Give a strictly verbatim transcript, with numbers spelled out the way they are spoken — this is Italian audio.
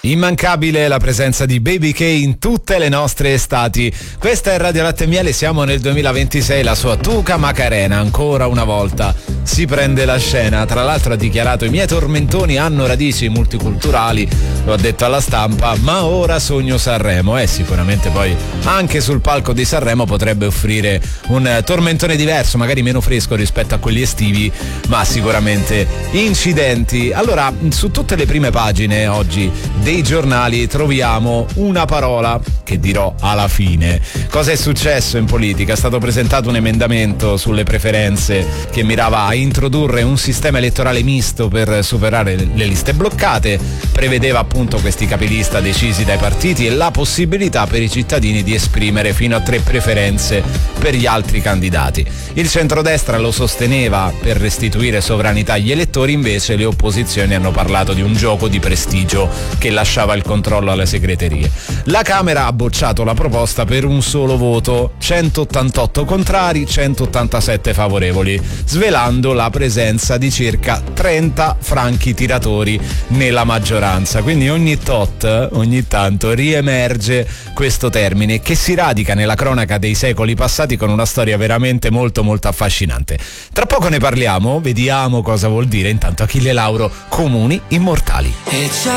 Immancabile la presenza di Baby K in tutte le nostre estati. Questa è Radio Latte e Miele, siamo nel duemilaventisei, la sua Tuca Macarena ancora una volta si prende la scena. Tra l'altro ha dichiarato: i miei tormentoni hanno radici multiculturali, lo ha detto alla stampa, ma ora sogno Sanremo. E eh, sicuramente poi anche sul palco di Sanremo potrebbe offrire un tormentone diverso, magari meno fresco rispetto a quelli estivi, ma sicuramente incidenti. Allora, su tutte le prime pagine oggi dei giornali troviamo una parola che dirò alla fine. Cosa è successo in politica? È stato presentato un emendamento sulle preferenze che mirava a introdurre un sistema elettorale misto per superare le liste bloccate, prevedeva appunto questi capilista decisi dai partiti e la possibilità per i cittadini di esprimere fino a tre preferenze per gli altri candidati. Il centrodestra lo sosteneva per restituire sovranità agli elettori, invece le opposizioni hanno parlato di un gioco di prestigio che lasciava il controllo alle segreterie. La Camera ha bocciato la proposta per un solo voto, centottantotto contrari, centottantasette favorevoli, svelando la presenza di circa trenta franchi tiratori nella maggioranza. Quindi ogni tot, ogni tanto riemerge questo termine che si radica nella cronaca dei secoli passati con una storia veramente molto molto affascinante. Tra poco ne parliamo, vediamo cosa vuol dire. Intanto Achille Lauro, Comuni Immortali.